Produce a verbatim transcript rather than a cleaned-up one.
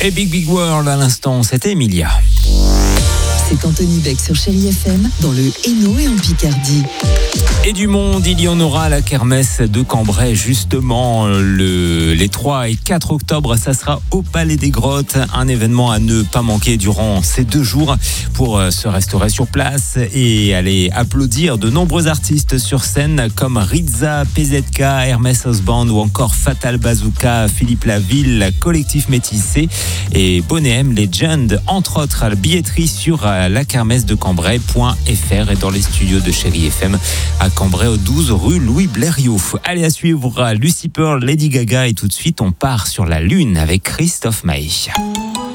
Et Big Big World à l'instant, c'était Emilia. C'est Anthony Beck sur Chérie F M, dans le Hainaut et en Picardie. Et du monde, il y en aura à la kermesse de Cambrai, justement, le, les trois et quatre octobre. Ça sera au Palais des Grottes, un événement à ne pas manquer durant ces deux jours pour se restaurer sur place et aller applaudir de nombreux artistes sur scène comme Rizza, P Z K, Hermès House Band ou encore Fatal Bazooka, Philippe Laville, Collectif Métissé et Bonnet M Legend, entre autres. La billetterie sur la kermesse de Cambrai point F R et dans les studios de Chérie F M à Cambrai au douze rue Louis Blériot. Allez, à suivre Lucy Pearl, Lady Gaga et tout de suite on part sur la lune avec Christophe Maé.